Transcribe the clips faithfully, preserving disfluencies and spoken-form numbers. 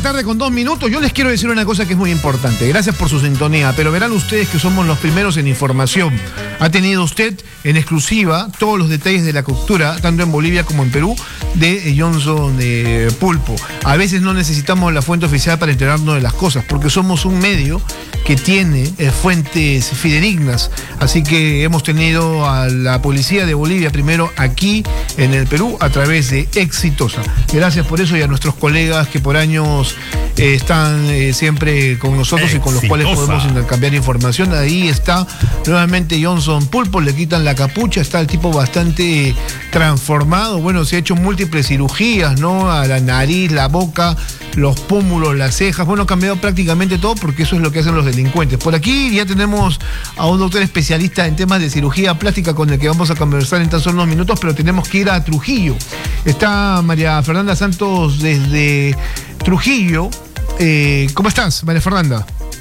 tarde con dos minutos. Yo les quiero decir una cosa que es muy importante. Gracias por su sintonía, pero verán ustedes que somos los primeros en información. Ha tenido usted en exclusiva todos los detalles de la captura, tanto en Bolivia como en Perú, de Johnson eh, Pulpo. A veces no necesitamos la fuente oficial para enterarnos de las cosas, porque somos un medio que tiene eh, fuentes fidedignas. Así que hemos tenido a la policía de Bolivia primero aquí en el Perú a través de Exitosa. Gracias por eso y a nuestros colegas que por años eh, están eh, siempre con nosotros Exitosa. Y con los cuales podemos intercambiar información. Ahí está nuevamente Johnson Pulpo, le quitan la capucha, está el tipo bastante transformado. Bueno, se ha hecho múltiples cirugías, ¿no? A la nariz, la boca, los pómulos, las cejas. Bueno, ha cambiado prácticamente todo porque eso es lo que hacen los delincuentes. Por aquí ya tenemos a un doctor especialista en temas de cirugía plástica con el que vamos a conversar en tan solo unos minutos, pero tenemos que ir a Trujillo. Está María Fernanda Santos desde Trujillo. Eh, ¿Cómo estás, María Fernanda?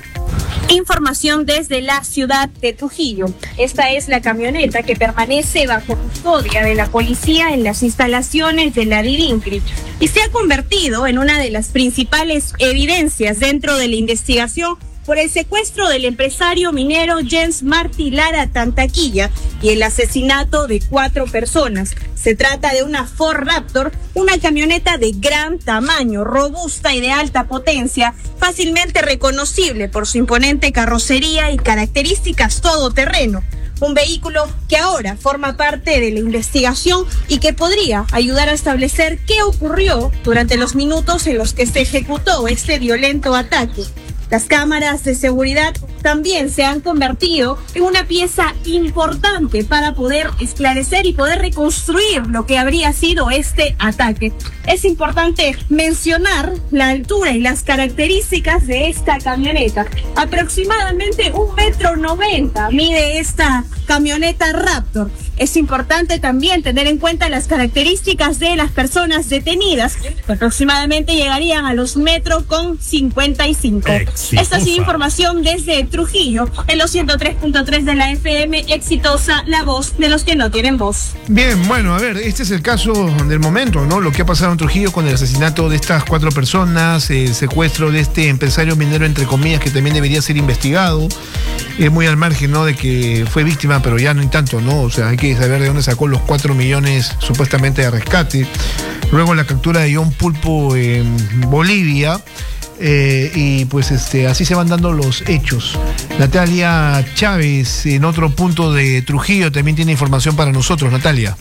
Información desde la ciudad de Trujillo. Esta es la camioneta que permanece bajo custodia de la policía en las instalaciones de la DIRINCRI y se ha convertido en una de las principales evidencias dentro de la investigación por el secuestro del empresario minero Jens Martí Lara Tantaquilla y el asesinato de cuatro personas. Se trata de una Ford Raptor, una camioneta de gran tamaño, robusta y de alta potencia, fácilmente reconocible por su imponente carrocería y características todoterreno. Un vehículo que ahora forma parte de la investigación y que podría ayudar a establecer qué ocurrió durante los minutos en los que se ejecutó este violento ataque. Las cámaras de seguridad también se han convertido en una pieza importante para poder esclarecer y poder reconstruir lo que habría sido este ataque. Es importante mencionar la altura y las características de esta camioneta. Aproximadamente un metro noventa mide esta camioneta Raptor. Es importante también tener en cuenta las características de las personas detenidas, que aproximadamente llegarían a los metros con cincuenta y cinco. Exitosa. Esta ha sido información desde Trujillo, en los ciento tres punto tres de la F M, Exitosa, la voz de los que no tienen voz. Bien, bueno, a ver, este es el caso del momento, ¿no? Lo que ha pasado en Trujillo con el asesinato de estas cuatro personas, el secuestro de este empresario minero, entre comillas, que también debería ser investigado. Es muy al margen, ¿no? De que fue víctima, pero ya no hay tanto, ¿no? O sea, hay que saber de dónde sacó los cuatro millones supuestamente de rescate. Luego la captura de John Pulpo en Bolivia. Eh, y pues este así se van dando los hechos. Natalia Chávez, en otro punto de Trujillo, también tiene información para nosotros. Natalia.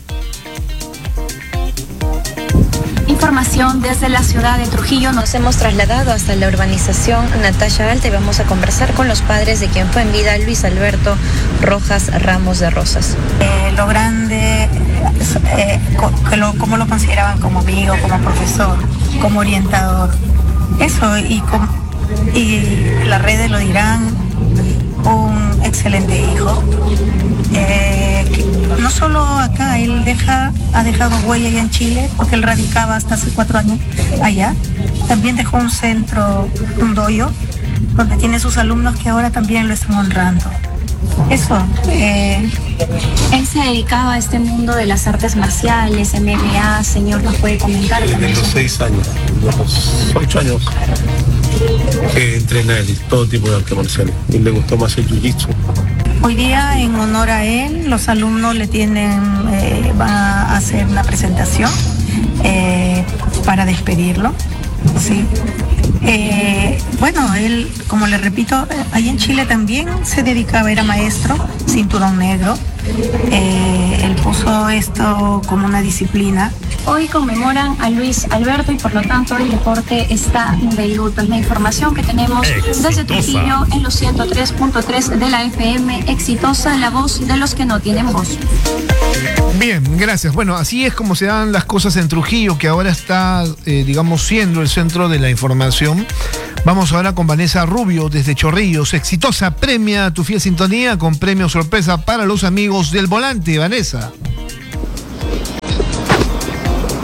Información desde la ciudad de Trujillo. Nos hemos trasladado hasta la urbanización Natalia Alta y vamos a conversar con los padres de quien fue en vida Luis Alberto Rojas Ramos de Rosas. Eh, lo grande, eh, que lo, cómo lo consideraban como amigo, como profesor, como orientador. Eso, y, com, y las redes lo dirán, un excelente hijo. Eh, no solo acá, él deja, ha dejado huella allá en Chile, porque él radicaba hasta hace cuatro años allá. También dejó un centro, un doyo, donde tiene sus alumnos que ahora también lo están honrando. Eso. Eh, Él se dedicaba a este mundo de las artes marciales, M M A, señor, ¿nos puede comentar? Desde los seis años, los ocho años, que entrena él, todo tipo de artes marciales. Y le gustó más el jiu-jitsu. Hoy día, en honor a él, los alumnos le tienen, eh, van a hacer una presentación eh, para despedirlo. Sí. Eh, bueno, él, como le repito, allá en Chile también se dedicaba, era maestro, cinturón negro. Eh, él puso esto como una disciplina. Hoy conmemoran a Luis Alberto y por lo tanto el deporte está de luto. Es la información que tenemos Exitosa. Desde Trujillo en los ciento tres punto tres de la F M. Exitosa, la voz de los que no tienen voz. Bien, gracias. Bueno, así es como se dan las cosas en Trujillo, que ahora está, eh, digamos, siendo el centro de la información. Vamos ahora con Vanessa Rubio desde Chorrillos. Exitosa premia tu fiel sintonía con premio sorpresa para los amigos del volante. Vanessa.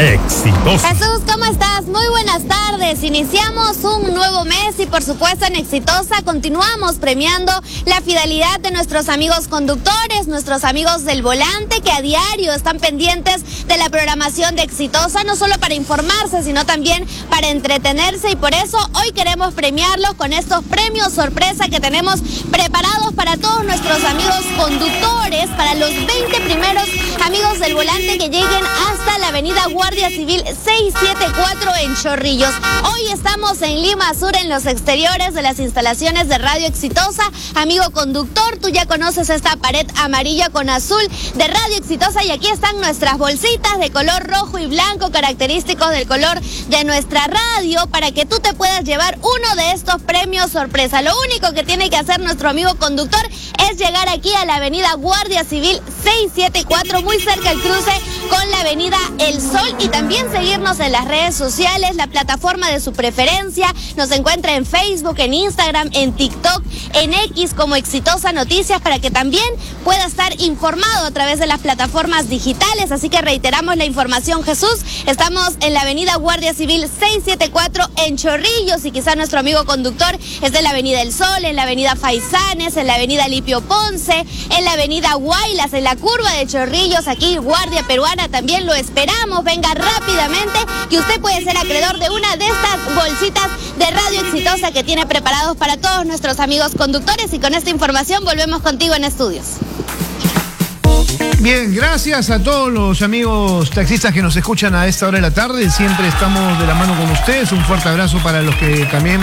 Exitosa. Jesús, ¿cómo estás? Muy buenas tardes. Iniciamos un nuevo mes y por supuesto en Exitosa continuamos premiando la fidelidad de nuestros amigos conductores, nuestros amigos del volante que a diario están pendientes de la programación de Exitosa, no solo para informarse, sino también para entretenerse, y por eso hoy queremos premiarlos con estos premios sorpresa que tenemos preparados para todos nuestros amigos conductores, para los veinte primeros amigos del volante que lleguen hasta la avenida Guardia Civil seiscientos setenta y cuatro en Chorrillos. Hoy estamos en Lima Sur, en los exteriores de las instalaciones de Radio Exitosa. Amigo conductor, tú ya conoces esta pared amarilla con azul de Radio Exitosa, y aquí están nuestras bolsitas de color rojo y blanco, característicos del color de nuestra radio, para que tú te puedas llevar uno de estos premios sorpresa. Lo único que tiene que hacer nuestro amigo conductor es llegar aquí a la avenida Guardia Civil seiscientos setenta y cuatro, muy cerca del cruce con la avenida El Sol, y también seguirnos en las redes sociales, la plataforma de su preferencia. Nos encuentra en Facebook, en Instagram, en TikTok, en X como Exitosa Noticias, para que también pueda estar informado a través de las plataformas digitales. Así que reiteramos la información, Jesús. Estamos en la avenida Guardia Civil seiscientos setenta y cuatro en Chorrillos, y quizá nuestro amigo conductor es de la avenida El Sol, en la avenida Faisanes, en la avenida Lipio Ponce, en la avenida Guaylas, en la curva de Chorrillos. Aquí Guardia Peruana también lo esperamos. Venga rápidamente, que usted puede ser acreedor de una de estas bolsitas de Radio Exitosa que tiene preparados para todos nuestros amigos conductores. Y con esta información volvemos contigo en estudios. Bien, gracias a todos los amigos taxistas que nos escuchan a esta hora de la tarde. Siempre estamos de la mano con ustedes. Un fuerte abrazo para los que también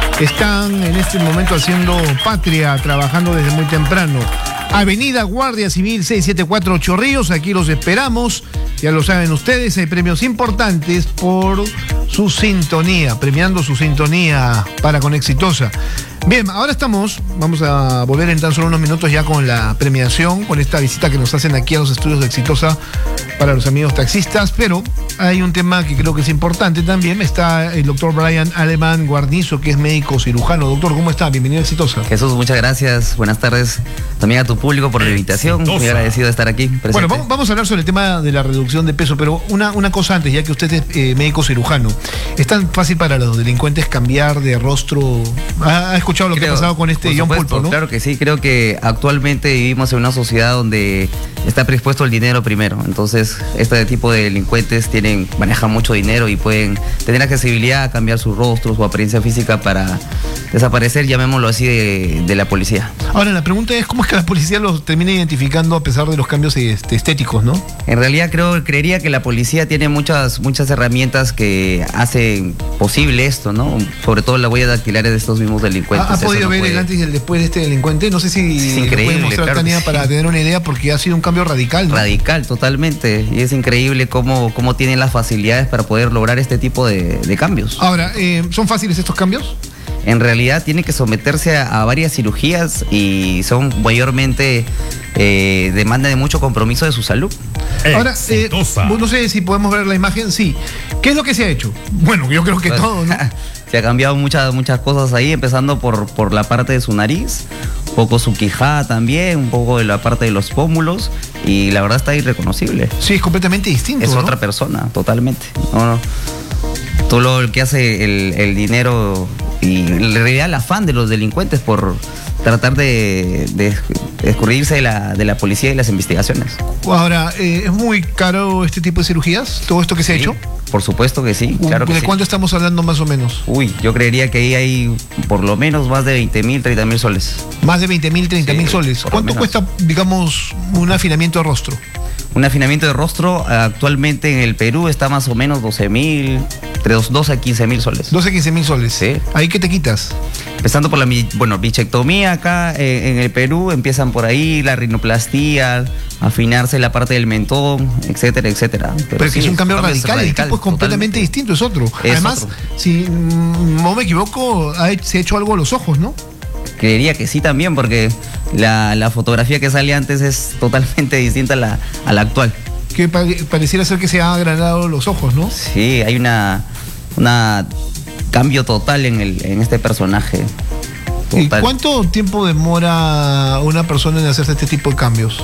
están en este momento haciendo patria, trabajando desde muy temprano. Avenida Guardia Civil seiscientos setenta y cuatro Chorrillos, aquí los esperamos. Ya lo saben ustedes, hay premios importantes por su sintonía, premiando su sintonía para con Exitosa. Bien, ahora estamos, vamos a volver en tan solo unos minutos ya con la premiación, con esta visita que nos hacen aquí a los estudios de Exitosa para los amigos taxistas, pero hay un tema que creo que es importante también. Está el doctor Brian Alemán Guarnizo, que es médico cirujano. Doctor, ¿cómo está? Bienvenido a Exitosa. Jesús, muchas gracias. Buenas tardes también a tu público por la invitación. Exitosa. Muy agradecido de estar aquí presente. Bueno, vamos, vamos a hablar sobre el tema de la reducción de peso, pero una, una cosa antes, ya que usted es eh, médico cirujano. ¿Es tan fácil para los delincuentes cambiar de rostro? ¿Ha, ha escuchado lo creo, que ha pasado con este John Pulpo, ¿no? Claro que sí, creo que actualmente vivimos en una sociedad donde está predispuesto el dinero primero. Entonces, este tipo de delincuentes tienen, manejan mucho dinero y pueden tener accesibilidad a cambiar su rostro, su apariencia física para desaparecer, llamémoslo así, de, de la policía. Ahora, la pregunta es, ¿cómo es que la policía los termina identificando a pesar de los cambios este, estéticos, no? En realidad, creo, creería que la policía tiene muchas, muchas herramientas que hacen posible esto, ¿no? Sobre todo las huellas dactilares de estos mismos delincuentes. ¿Ha, ha podido no ver puede... el antes y el después de este delincuente? No sé si es increíble, puede mostrar, claro, Tania, para sí. tener una idea, porque ha sido un cambio radical, ¿no? Radical, totalmente. Y es increíble cómo, cómo tienen las facilidades para poder lograr este tipo de, de cambios. Ahora, eh, ¿son fáciles estos cambios? En realidad tiene que someterse a, a varias cirugías y son mayormente eh, demanda de mucho compromiso de su salud. Ahora, eh, no sé si podemos ver la imagen. Sí. ¿Qué es lo que se ha hecho? Bueno, yo creo que pues, todo, ¿no? Se ha cambiado muchas, muchas cosas ahí, empezando por, por la parte de su nariz, un poco su quijada también, un poco de la parte de los pómulos, y la verdad está irreconocible. Sí, es completamente distinto, Es ¿no? otra persona, totalmente. No, no. Todo lo que hace el, el dinero y en realidad el afán de los delincuentes por tratar de, de escurrirse de la, de la policía y las investigaciones. Ahora, eh, ¿es muy caro este tipo de cirugías? ¿Todo esto que se sí, ha hecho? Por supuesto que sí, claro que ¿De sí. cuánto estamos hablando más o menos? Uy, yo creería que ahí hay por lo menos más de veinte mil, treinta mil soles. Más de veinte mil, treinta mil soles. ¿Cuánto cuesta, digamos, un afinamiento de rostro? Un afinamiento de rostro actualmente en el Perú está más o menos doce mil, entre doce a quince mil soles. doce a quince mil soles. Sí. ¿Ahí qué te quitas? Empezando por la, bueno, bichectomía acá eh, en el Perú, empiezan por ahí, la rinoplastía, afinarse la parte del mentón, etcétera, etcétera. Pero, Pero sí, es un cambio radical, el tipo es completamente distinto, es otro. Es Además, otro. si no me equivoco, se ha hecho algo a los ojos, ¿no? Creería que sí también, porque la, la fotografía que sale antes es totalmente distinta a la, a la actual. Que pareciera ser que se han agranado los ojos, ¿no? Sí, hay una, una cambio total en, el, en este personaje. Total. ¿Y cuánto tiempo demora una persona en hacerse este tipo de cambios?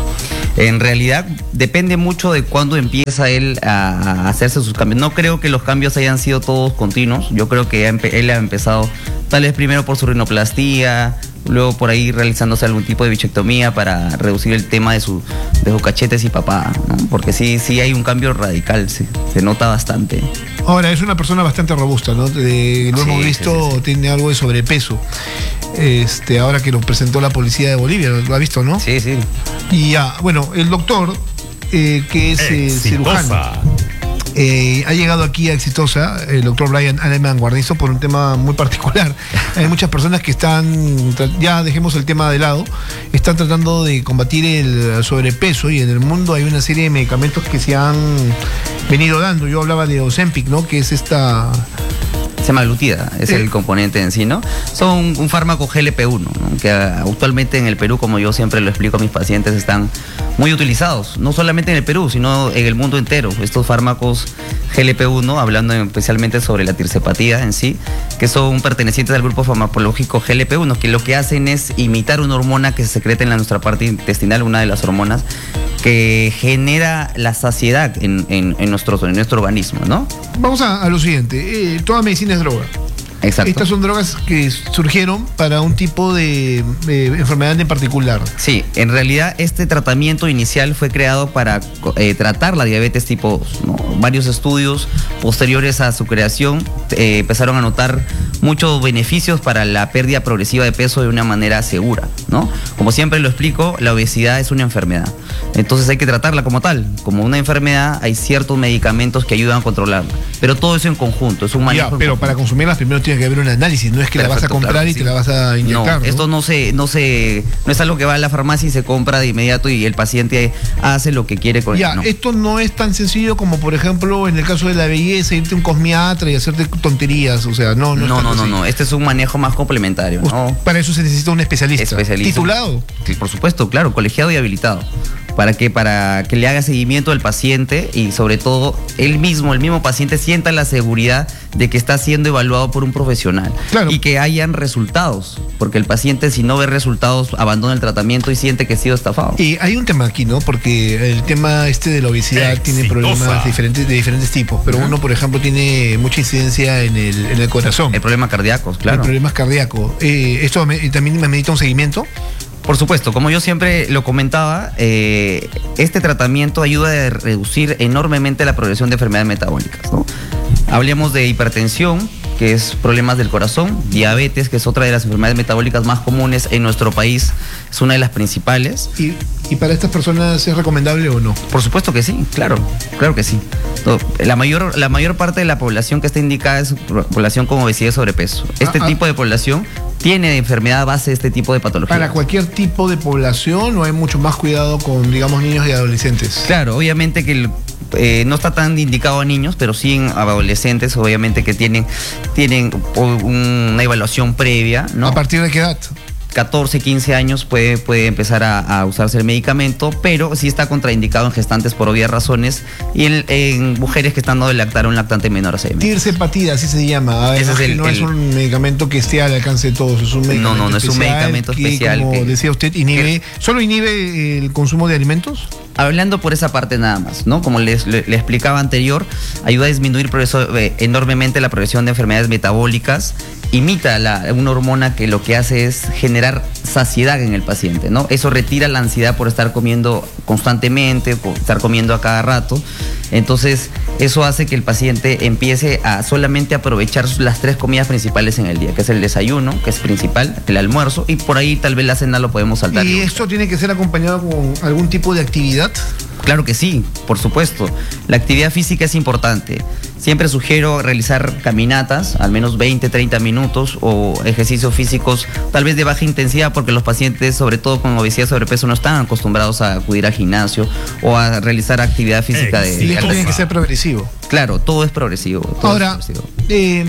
En realidad depende mucho de cuándo empieza él a, a hacerse sus cambios. No creo que los cambios hayan sido todos continuos. Yo creo que él ha empezado tal vez primero por su rinoplastia, luego por ahí realizándose algún tipo de bichectomía para reducir el tema de, su, de sus cachetes y papada, ¿no? Porque sí, sí hay un cambio radical, se, se nota bastante. Ahora, es una persona bastante robusta, ¿no? De, lo Sí, hemos sí, visto, sí, sí. tiene algo de sobrepeso. Este, ahora que lo presentó la policía de Bolivia, lo ha visto, ¿no? Sí, sí. Y ya, bueno, el doctor, eh, que es eh, cirujano, eh, ha llegado aquí a Exitosa, el doctor Brian Aleman Guarnizo, por un tema muy particular. Hay muchas personas que están, ya dejemos el tema de lado, están tratando de combatir el sobrepeso, y en el mundo hay una serie de medicamentos que se han venido dando. Yo hablaba de Ozempic, ¿no? Que es esta... Semaglutida es Sí. el componente en sí, ¿no? Son un, un fármaco G L P uno, ¿no? Que ah, actualmente en el Perú, como yo siempre lo explico a mis pacientes, están muy utilizados, no solamente en el Perú, sino en el mundo entero. Estos fármacos G L P uno, hablando especialmente sobre la tirsepatía en sí, que son pertenecientes al grupo farmacológico G L P uno, que lo que hacen es imitar una hormona que se secreta en la, nuestra parte intestinal, una de las hormonas que genera la saciedad en, en, en, nuestro, en nuestro organismo, ¿no? Vamos a, a lo siguiente, eh, toda medicina es droga. Exacto. Estas son drogas que surgieron para un tipo de eh, enfermedad en particular. Sí, en realidad este tratamiento inicial fue creado para eh, tratar la diabetes tipo dos, ¿no? Varios estudios posteriores a su creación eh, empezaron a notar muchos beneficios para la pérdida progresiva de peso de una manera segura, ¿no? Como siempre lo explico, la obesidad es una enfermedad. Entonces hay que tratarla como tal. Como una enfermedad, hay ciertos medicamentos que ayudan a controlarla. Pero todo eso en conjunto, es un manejo. Ya, en pero conjunto. para consumirlas primero tiene que haber un análisis, no es que la vas a Perfecto, comprar claro, y sí. te la vas a inyectar. No, esto no se, no se, no es algo que va a la farmacia y se compra de inmediato y el paciente hace lo que quiere con Ya, él. No. esto no es tan sencillo como, por ejemplo, en el caso de la belleza, irte a un cosmiatra y hacerte tonterías, o sea, no, no. es No, tan no, no, sencillo. no. Este es un manejo más complementario, ¿no? Para eso se necesita un especialista. Especialista. ¿Titulado? Sí, por supuesto, claro, colegiado y habilitado. ¿Para qué? Para que le haga seguimiento al paciente y sobre todo él mismo, el mismo paciente sienta la seguridad de que está siendo evaluado por un profesional. Claro. Y que hayan resultados, porque el paciente si no ve resultados abandona el tratamiento y siente que ha sido estafado. Y hay un tema aquí, ¿no? Porque el tema este de la obesidad tiene problemas diferentes, de diferentes tipos, pero Ajá. uno, por ejemplo, tiene mucha incidencia en el, en el corazón. El problema cardíaco, El claro. problemas cardíacos. Eh, ¿Esto me- también me medita un seguimiento? Por supuesto, como yo siempre lo comentaba, eh, este tratamiento ayuda a reducir enormemente la progresión de enfermedades metabólicas, ¿no? Hablemos de hipertensión, que es problemas del corazón, diabetes, que es otra de las enfermedades metabólicas más comunes en nuestro país, es una de las principales. ¿Y, y para estas personas es recomendable o no? Por supuesto que sí, claro, claro que sí. Todo- La mayor, la mayor parte de la población que está indicada es población con obesidad y sobrepeso. Este Ah, ah. tipo de población tiene enfermedad a base de este tipo de patología. ¿Para cualquier tipo de población o hay mucho más cuidado con, digamos, niños y adolescentes? Claro, obviamente que el- eh, no está tan indicado a niños, pero sí en adolescentes, obviamente que tienen, tienen o- una evaluación previa, ¿no? ¿A partir de qué edad? catorce, quince años puede, puede empezar a, a usarse el medicamento, pero sí está contraindicado en gestantes por obvias razones y en, en mujeres que están dando de lactar a un lactante menor a seis meses. Tirsepatida, así se llama. Ese Además es que el- no es el- un medicamento que esté al alcance de todos, es un medicamento no, no es un especial medicamento que, especial como que- decía usted, inhibe, ¿solo inhibe el consumo de alimentos? Hablando por esa parte nada más, ¿no? Como les, le, le explicaba anterior, ayuda a disminuir progreso- eh, enormemente la progresión de enfermedades metabólicas, imita la, una hormona que lo que hace es generar saciedad en el paciente, ¿no? Eso retira la ansiedad por estar comiendo constantemente, por estar comiendo a cada rato. Entonces, eso hace que el paciente empiece a solamente aprovechar las tres comidas principales en el día, que es el desayuno, que es principal, el almuerzo, y por ahí tal vez la cena lo podemos saltar. ¿Y esto tiene que ser acompañado con algún tipo de actividad? Claro que sí, por supuesto. La actividad física es importante. Siempre sugiero realizar caminatas, al menos veinte, treinta minutos, o ejercicios físicos tal vez de baja intensidad, porque los pacientes, sobre todo con obesidad y sobrepeso, no están acostumbrados a acudir al gimnasio o a realizar actividad física de Y esto alto- tiene que ser progresivo. Claro, todo es progresivo. todo Ahora, es progresivo. eh,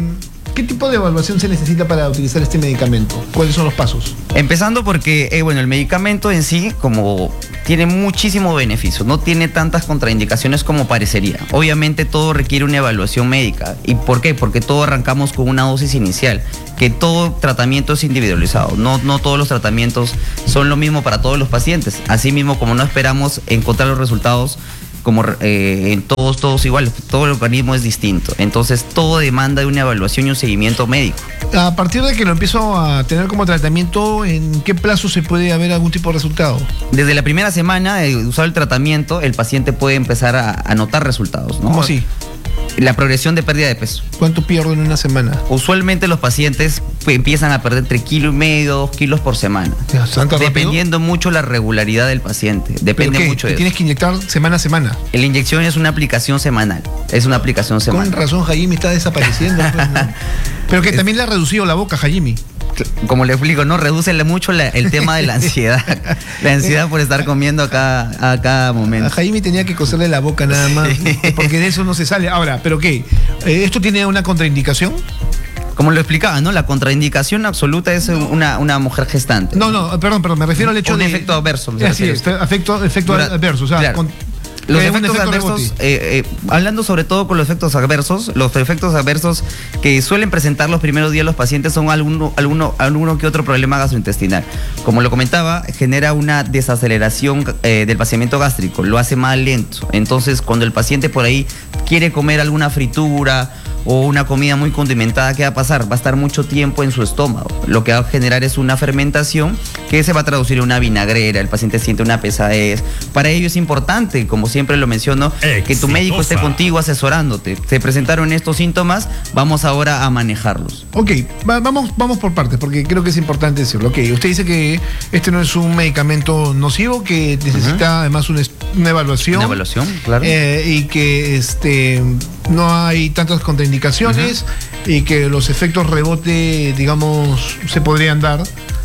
¿qué tipo de evaluación se necesita para utilizar este medicamento? ¿Cuáles son los pasos? Empezando porque, eh, bueno, el medicamento en sí, como tiene muchísimo beneficio, no tiene tantas contraindicaciones como parecería. Obviamente todo requiere una evaluación médica. ¿Y por qué? Porque todo arrancamos con una dosis inicial, que todo tratamiento es individualizado. No, no todos los tratamientos son lo mismo para todos los pacientes. Asimismo, como no esperamos encontrar los resultados como eh, en todos, todos iguales, todo el organismo es distinto. Entonces todo demanda de una evaluación y un seguimiento médico. A partir de que lo empiezo a tener como tratamiento, ¿en qué plazo se puede haber algún tipo de resultado? Desde la primera semana de usar el tratamiento, el paciente puede empezar a, a notar resultados, ¿no? ¿Cómo así? La progresión de pérdida de peso. ¿Cuánto pierdo en una semana? Usualmente los pacientes pues, empiezan a perder entre kilo y medio, dos kilos por semana. Dependiendo rápido? mucho la regularidad del paciente. Depende ¿Pero qué? mucho de ¿Tienes eso. que inyectar semana a semana? La inyección es una aplicación semanal. Es una aplicación semanal. Con razón, Jaime está desapareciendo. Pues, ¿no? Pero que es... también le ha reducido la boca, Jaime. Como le explico, ¿no? Reduce mucho la, el tema de la ansiedad. La ansiedad por estar comiendo a cada, a cada momento. A Jaime tenía que coserle la boca nada más, porque de eso no se sale. Ahora, ¿pero qué? ¿Esto tiene una contraindicación? Como lo explicaba, ¿no? La contraindicación absoluta es una, una mujer gestante. No, no, perdón, perdón, me refiero al hecho un de... Un efecto adverso. Sí, efecto, efecto Dura, adverso, o sea... Claro. Con, Los efectos adversos, eh, eh, hablando sobre todo con los efectos adversos, los efectos adversos que suelen presentar los primeros días los pacientes son alguno, alguno, alguno que otro problema gastrointestinal. Como lo comentaba, genera una desaceleración eh, del vaciamiento gástrico, lo hace más lento. Entonces, cuando el paciente por ahí quiere comer alguna fritura o una comida muy condimentada, ¿qué va a pasar? Va a estar mucho tiempo en su estómago. Lo que va a generar es una fermentación que se va a traducir en una vinagrera, el paciente siente una pesadez. Para ello es importante, como siempre lo menciono, Exitosa. que tu médico esté contigo asesorándote. Se presentaron estos síntomas, vamos ahora a manejarlos. Ok, va, vamos, vamos por partes, porque creo que es importante decirlo. Ok, usted dice que este no es un medicamento nocivo, que necesita uh-huh. además una, una evaluación. Una evaluación, claro. Eh, y que este, no hay tantas contraindicaciones uh-huh. y que los efectos rebote, digamos, se podrían dar,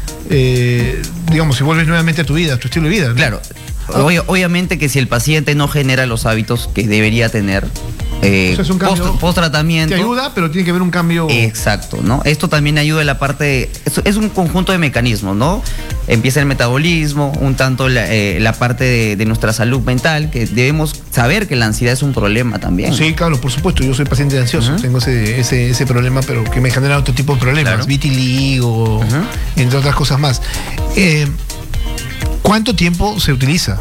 eh, digamos, si vuelves nuevamente a tu vida, a tu estilo de vida, ¿no? Claro. Ob- obviamente que si el paciente no genera los hábitos que debería tener eh, o sea, es un cambio, post, post tratamiento, te ayuda, pero tiene que haber un cambio. Exacto, ¿no? Esto también ayuda en la parte de, es, es un conjunto de mecanismos, ¿no? Empieza el metabolismo, un tanto la, eh, la parte de, de nuestra salud mental, que debemos saber que la ansiedad es un problema también. Sí, claro, por supuesto, yo soy paciente ansioso, uh-huh. tengo ese, ese, ese problema, pero que me genera otro tipo de problemas, claro. vitiligo, uh-huh. entre otras cosas más. Eh, ¿Cuánto tiempo se utiliza?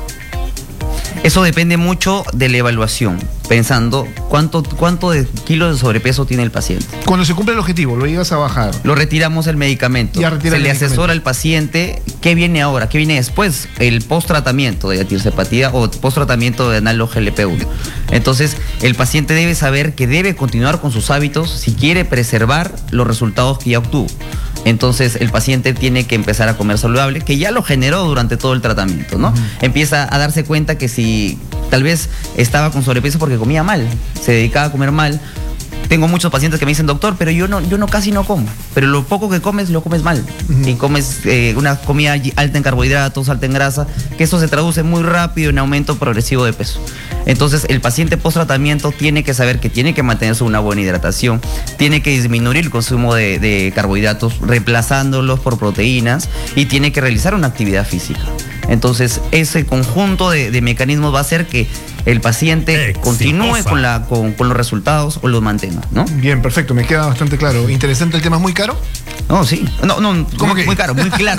Eso depende mucho de la evaluación, pensando cuánto, cuánto de kilos de sobrepeso tiene el paciente. Cuando se cumple el objetivo, lo llegas a bajar. Lo retiramos el medicamento. Ya retira se el le medicamento. asesora al paciente qué viene ahora, qué viene después, el post-tratamiento de atirsepatía o post-tratamiento de análogo G L P uno. Entonces, el paciente debe saber que debe continuar con sus hábitos si quiere preservar los resultados que ya obtuvo. Entonces el paciente tiene que empezar a comer saludable, que ya lo generó durante todo el tratamiento, ¿no? Uh-huh. Empieza a darse cuenta que si tal vez estaba con sobrepeso porque comía mal, se dedicaba a comer mal. Tengo muchos pacientes que me dicen, doctor, pero yo no, yo no casi no como, pero lo poco que comes, lo comes mal. Uh-huh. Y comes eh, una comida alta en carbohidratos, alta en grasa, que eso se traduce muy rápido en aumento progresivo de peso. Entonces, el paciente post-tratamiento tiene que saber que tiene que mantenerse una buena hidratación, tiene que disminuir el consumo de, de carbohidratos, reemplazándolos por proteínas, y tiene que realizar una actividad física. Entonces, ese conjunto de, de mecanismos va a hacer que el paciente Exitosa. continúe con, la, con, con los resultados o los mantenga, ¿no? Bien, perfecto, me queda bastante claro. Interesante, ¿el tema es muy caro? No, sí. No, no, ¿Cómo muy, que? muy caro, muy claro.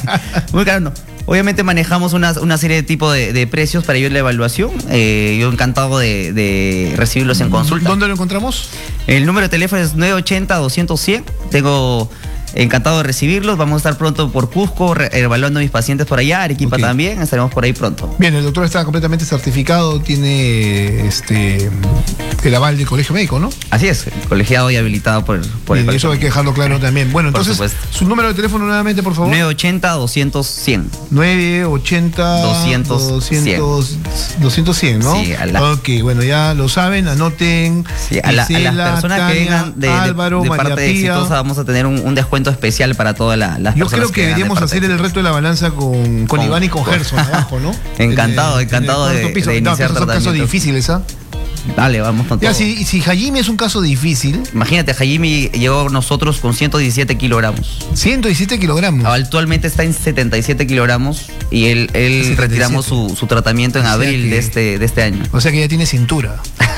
Muy caro, no. Obviamente manejamos una, una serie de tipos de, de precios para ello la evaluación. Eh, yo encantado de, de recibirlos en consulta. ¿Dónde lo encontramos? El número de teléfono es nueve ochenta, doscientos, cien. Tengo... Encantado de recibirlos. Vamos a estar pronto por Cusco, re- evaluando a mis pacientes por allá, Arequipa okay. también, estaremos por ahí pronto. Bien, el doctor está completamente certificado, tiene este el aval del colegio médico, ¿no? Así es, colegiado y habilitado por, por Bien, el eso hay que dejarlo claro también. Bueno, entonces, su número de teléfono nuevamente, por favor. nueve ochenta, doscientos, cien. nueve ochenta, doscientos, doscientos, doscientos, cien, ¿no? Sí, a la... Ok, bueno, ya lo saben, anoten. Sí, a, la, Gisela, a las personas Tania, que vengan de, de, Álvaro, de María parte de Pía. Exitosa, vamos a tener un, un descuento especial para todas la, las Yo personas creo que, que deberíamos de hacer el reto de la balanza con, con, con Iván y con Gerson abajo, ¿no? Encantado, en el, encantado en el de, de no, iniciar son casos difíciles, ¿ah? dale, vamos con Ya, todo. si, si Hajime es un caso difícil. Imagínate, Hajime llegó a nosotros con ciento diecisiete kilogramos. ciento diecisiete kilogramos. Actualmente está en setenta y siete kilogramos y él, él setenta y siete. retiramos su, su tratamiento en O sea abril que- de este, de este año. O sea que ya tiene cintura.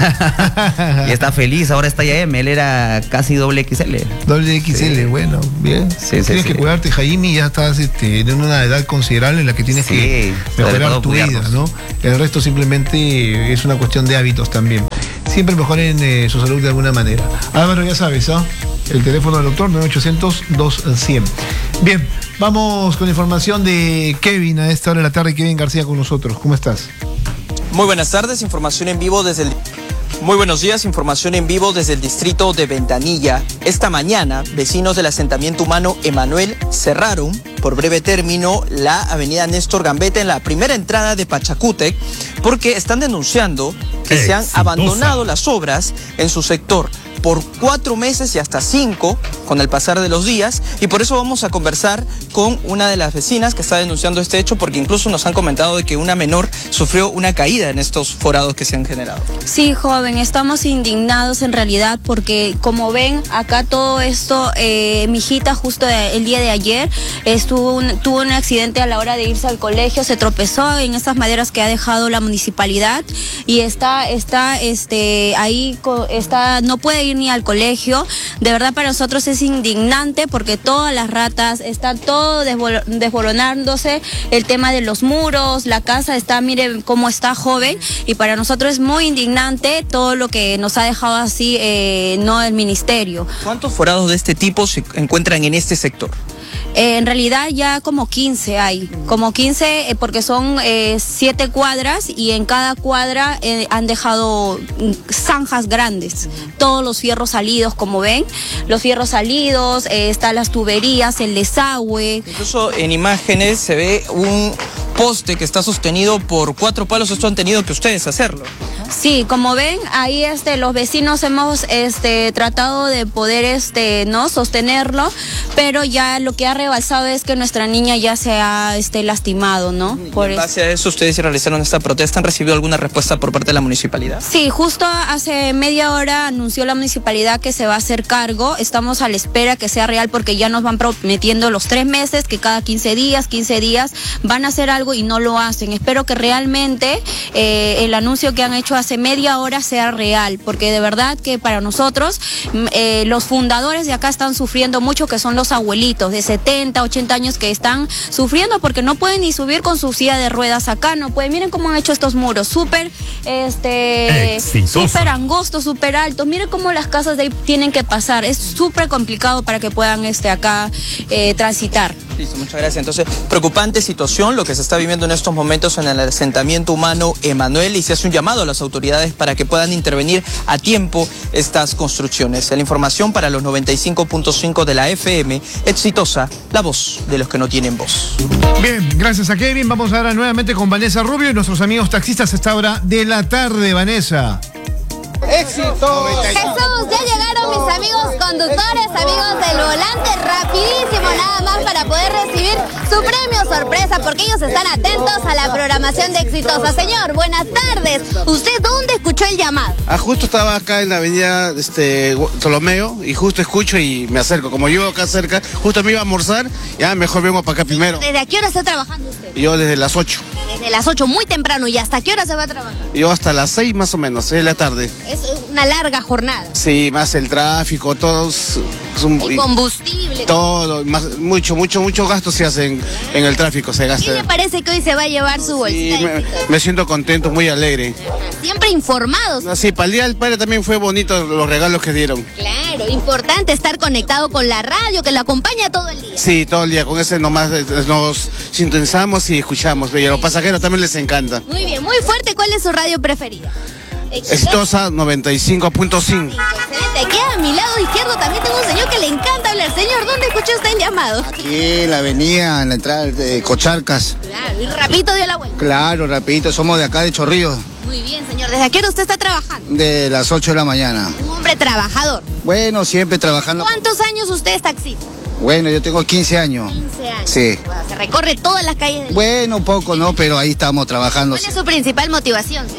Y está feliz, ahora está ya M, él era casi doble X L. Doble X L, Sí. bueno, bien. Sí, sí, tienes sí. que cuidarte, Jaime, ya estás este, en una edad considerable en la que tienes Sí, que sobre mejorar todo tu vida, cuidarnos. ¿no? El resto simplemente es una cuestión de hábitos también. Siempre mejoren eh, su salud de alguna manera. Álvaro, ya sabes, ¿ah? El teléfono del doctor nueve ochocientos dos cien. Bien, vamos con información de Kevin a esta hora de la tarde. Kevin García con nosotros. ¿Cómo estás? Muy buenas tardes, información en vivo desde el... Muy buenos días, información en vivo desde el distrito de Ventanilla. Esta mañana, vecinos del asentamiento humano Emanuel cerraron, por breve término, la avenida Néstor Gambetta en la primera entrada de Pachacútec, porque están denunciando que se han abandonado las obras en su sector por cuatro meses y hasta cinco con el pasar de los días, y por eso vamos a conversar con una de las vecinas que está denunciando este hecho, porque incluso nos han comentado de que una menor sufrió una caída en estos forados que se han generado. Sí, joven, estamos indignados en realidad porque como ven acá todo esto, eh, mi hijita justo el día de ayer estuvo un, tuvo un accidente a la hora de irse al colegio, se tropezó en esas maderas que ha dejado la municipalidad y está, está este, ahí, co- está, no puede ir ni al colegio. De verdad para nosotros es indignante porque todas las ratas, está todo desbol- desboronándose, el tema de los muros, la casa está, mire cómo está, joven, y para nosotros es muy indignante todo lo que nos ha dejado así, eh, no el ministerio. ¿Cuántos forados de este tipo se encuentran en este sector? Eh, en realidad ya como quince hay, como quince eh, porque son eh, siete cuadras y en cada cuadra eh, han dejado mm, zanjas grandes, todos los fierros salidos como ven, los fierros salidos, eh, están las tuberías, el desagüe. Incluso en imágenes se ve un poste que está sostenido por cuatro palos. Esto han tenido que ustedes hacerlo. Sí, como ven, ahí este, los vecinos hemos este, tratado de poder este, ¿no? sostenerlo, pero ya lo que ha rebalsado es que nuestra niña ya se ha este, lastimado, ¿no? Por En eso. base a eso, ustedes realizaron esta protesta. ¿Han recibido alguna respuesta por parte de la municipalidad? Sí, justo hace media hora anunció la municipalidad que se va a hacer cargo. Estamos a la espera que sea real porque ya nos van prometiendo los tres meses, que cada quince días, quince días van a hacer algo y no lo hacen. Espero que realmente eh, el anuncio que han hecho hace media hora sea real, porque de verdad que para nosotros mm, eh, los fundadores de acá están sufriendo mucho, que son los abuelitos de setenta, ochenta años que están sufriendo porque no pueden ni subir con su silla de ruedas acá, no pueden. Miren cómo han hecho estos muros, súper este súper angostos, súper altos. Miren cómo las casas de ahí tienen que pasar, es súper complicado para que puedan este acá eh, transitar. Listo, muchas gracias. Entonces, preocupante situación lo que se está viviendo en estos momentos en el asentamiento humano Emanuel, y se hace un llamado a las autoridades para que puedan intervenir a tiempo estas construcciones. La información para los noventa y cinco punto cinco de la F M, Exitosa, la voz de los que no tienen voz. Bien, gracias a Kevin. Vamos ahora nuevamente con Vanessa Rubio y nuestros amigos taxistas a esta hora de la tarde, Vanessa. ¡Éxito! Jesús, ya llegaron mis amigos conductores, amigos del volante, rapidísimo nada más para poder recibir su premio sorpresa, porque ellos están atentos a la programación de Exitosa. Señor, buenas tardes. ¿Usted dónde escuchó el llamado? Ah, justo estaba acá en la avenida este, Ptolomeo y justo escucho y me acerco. Como yo acá cerca, justo me iba a almorzar, ya mejor vengo para acá primero. ¿Desde a qué hora está trabajando usted? Yo desde las ocho. Desde las ocho, muy temprano. ¿Y hasta qué hora se va a trabajar? Yo hasta las seis más o menos, seis de la tarde. Es una larga jornada. Sí, más el tráfico, todos... son- El combustible. todo, más, mucho, mucho, mucho gasto se hacen en el tráfico, se ¿Qué gasta. le parece que hoy se va a llevar su Y bolsita? de me, Exitosa? me siento contento, muy alegre. Siempre informados. Sí, para el Día del Padre también fue bonito los regalos que dieron. Claro, importante estar conectado con la radio que lo acompaña todo el día. Sí, todo el día, con ese nomás eh, nos sintonizamos y escuchamos. Y a los pasajeros también les encanta. Muy bien, muy fuerte. ¿Cuál es su radio preferida? Exitosa noventa y cinco punto cinco. Excelente. Aquí a mi lado izquierdo también tengo un señor que le encanta hablar. Señor, ¿dónde escuchó usted el llamado? Aquí en la avenida, en la entrada de Cocharcas. Claro, y rapidito dio la vuelta. Claro, rapidito, somos de acá de Chorrillos, Muy bien, señor. ¿Desde a qué hora usted está trabajando? de las ocho de la mañana. Un hombre trabajador. Bueno, siempre trabajando. ¿Cuántos años usted es taxista? Bueno, yo tengo quince años. quince años. Sí. Bueno, se recorre todas las calles del... Bueno, poco no, pero ahí estamos trabajando. ¿Cuál es su principal motivación, señor?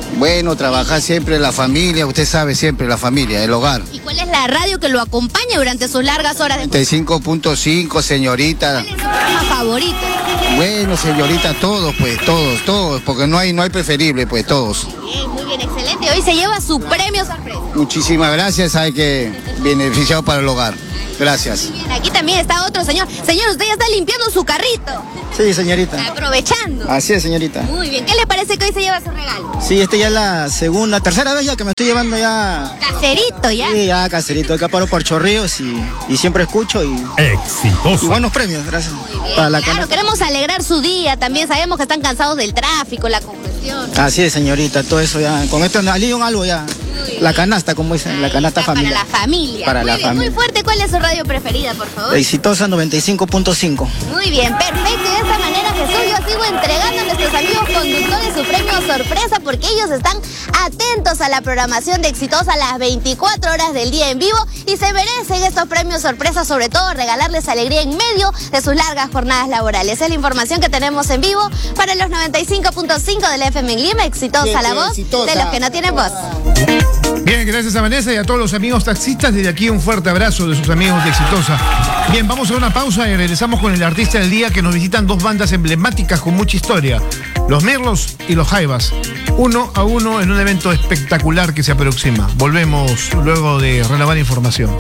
Bueno, trabajar siempre la familia, usted sabe siempre la familia, el hogar. ¿Y cuál es la radio que lo acompaña durante sus largas horas de... noventa y cinco punto cinco, señorita. ¿Cuál es su programa favorito? Bueno, señorita, todos, pues, todos, todos, porque no hay, no hay preferible, pues, todos. Bien, muy bien, excelente. Hoy se lleva su premio sorpresa. Muchísimas gracias, hay que beneficiado para el hogar. Gracias. Bien, aquí también está otro señor. Señor, usted ya está limpiando su carrito. Sí, señorita. Aprovechando. Así es, señorita. Muy bien. ¿Qué le parece que hoy se lleva su regalo? Sí, este ya es la segunda, tercera vez ya que me estoy llevando ya. Caserito, ya. Sí, ya caserito. Acá paro por Chorrillos y, y siempre escucho y. Exitoso. Y buenos premios, gracias. Muy bien, Para la claro, canasta. queremos alegrar su día. También sabemos que están cansados del tráfico, la congestión. Así es, señorita. Todo eso ya. Con esto alivio algo ya. La canasta, como dicen, la canasta familiar. Para la familia. Para muy la bien, familia. muy fuerte. ¿Cuál es su radio preferida, por favor? Exitosa noventa y cinco punto cinco. Muy bien, perfecto. Y de esta manera, Jesús, yo sigo entregando a nuestros amigos conductores su premio sorpresa porque ellos están atentos a la programación de Exitosa las veinticuatro horas del día en vivo y se merecen estos premios sorpresa, sobre todo regalarles alegría en medio de sus largas jornadas laborales. Es la información que tenemos en vivo para los noventa y cinco punto cinco de la F M en Lima. Exitosa, Bien, la voz exitosa. de los que no tienen voz. Bien, gracias a Vanessa y a todos los amigos taxistas. Desde aquí un fuerte abrazo de sus amigos de Exitosa. Bien, vamos a una pausa y regresamos con el artista del día que nos visitan dos bandas emblemáticas con mucha historia. Los Mirlos y los Jaivas. Uno a uno en un evento espectacular que se aproxima. Volvemos luego de renovar información.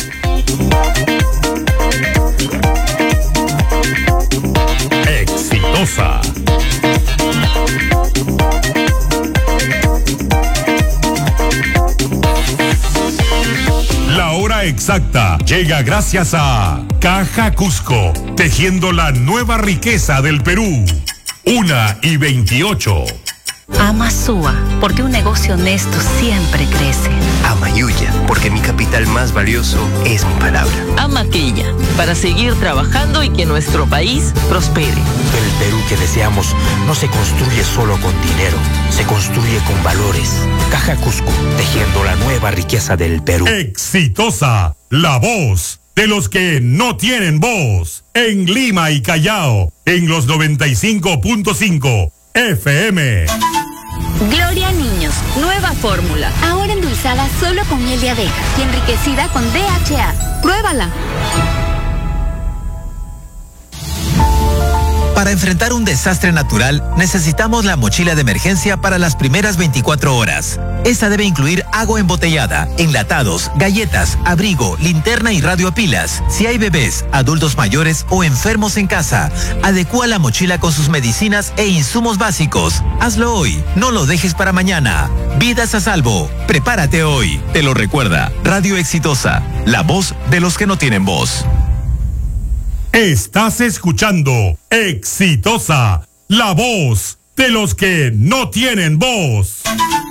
Exitosa. La hora exacta llega gracias a Caja Cusco, tejiendo la nueva riqueza del Perú. Una y veintiocho. Ama Sua, porque un negocio honesto siempre crece. Ama Yuya, porque mi capital más valioso es mi palabra. Ama Quilla, para seguir trabajando y que nuestro país prospere. El Perú que deseamos no se construye solo con dinero, se construye con valores. Caja Cusco, tejiendo la nueva riqueza del Perú. Exitosa, la voz de los que no tienen voz. En Lima y Callao, en los noventa y cinco punto cinco F M. Gloria Niños, nueva fórmula. Ahora endulzada solo con miel de abeja y enriquecida con D H A. Pruébala. Para enfrentar un desastre natural, necesitamos la mochila de emergencia para las primeras veinticuatro horas. Esta debe incluir agua embotellada, enlatados, galletas, abrigo, linterna y radio a pilas. Si hay bebés, adultos mayores o enfermos en casa, adecúa la mochila con sus medicinas e insumos básicos. Hazlo hoy, no lo dejes para mañana. Vidas a salvo, prepárate hoy. Te lo recuerda, Radio Exitosa, la voz de los que no tienen voz. Estás escuchando Exitosa, la voz de los que no tienen voz.